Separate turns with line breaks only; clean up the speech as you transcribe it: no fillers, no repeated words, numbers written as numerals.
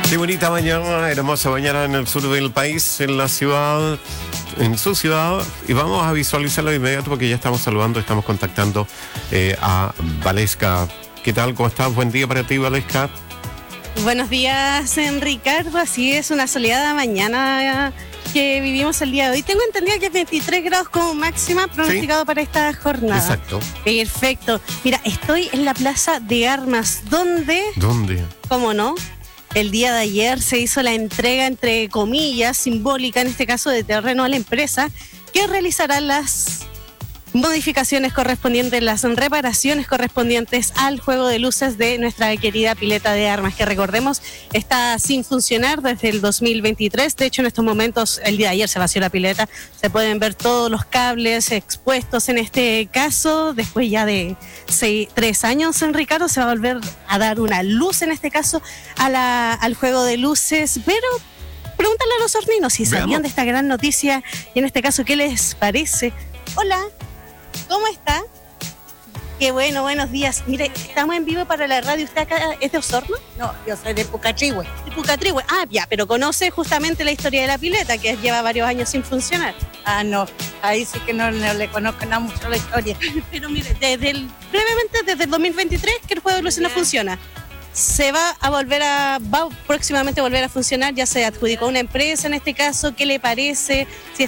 Qué bonita mañana, hermosa mañana en el sur del país, en la ciudad, en su ciudad, y vamos a visualizarlo de inmediato porque ya estamos saludando, estamos contactando a Valesca. ¿Qué tal? ¿Cómo estás? Buen día para ti, Valesca.
Buenos días, Ricardo. Así es, una soleada mañana que vivimos el día de hoy. Tengo entendido que es 23 grados como máxima pronosticado para esta jornada.
Exacto.
Perfecto. Mira, estoy en la Plaza de Armas, donde, ¿cómo no? El día de ayer se hizo la entrega, entre comillas, simbólica, en este caso, de terreno a la empresa, que realizará las modificaciones correspondientes, las reparaciones correspondientes al juego de luces de nuestra querida pileta de Armas, que recordemos está sin funcionar desde el 2023. De hecho, en estos momentos, el día de ayer se vació la pileta, se pueden ver todos los cables expuestos en este caso. Después ya de 3 años, Ricardo, se va a volver a dar una luz, en este caso, al juego de luces, pero pregúntale a los horninos si sabían de esta gran noticia y en este caso, ¿qué les parece? Hola. ¿Cómo está? Qué bueno, buenos días. Mire, estamos en vivo para la radio. ¿Usted acá es de Osorno?
No, yo soy de Pucatrihue.
De Pucatrihue. Ah, ya, pero conoce justamente la historia de la pileta, que lleva varios años sin funcionar.
Ah, no, ahí sí que no le conozco nada mucho la historia.
Pero mire, brevemente desde el 2023 que el juego de luces no funciona. Va próximamente a volver a funcionar, ya se adjudicó una empresa en este caso. ¿Qué le parece? Si